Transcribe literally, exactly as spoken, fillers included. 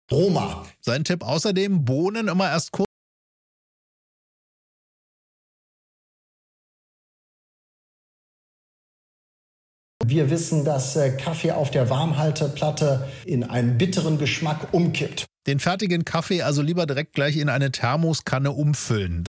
Roma. Sein Tipp außerdem, Bohnen immer erst kurz. Wir wissen, dass Kaffee auf der Warmhalteplatte in einen bitteren Geschmack umkippt. Den fertigen Kaffee also lieber direkt gleich in eine Thermoskanne umfüllen.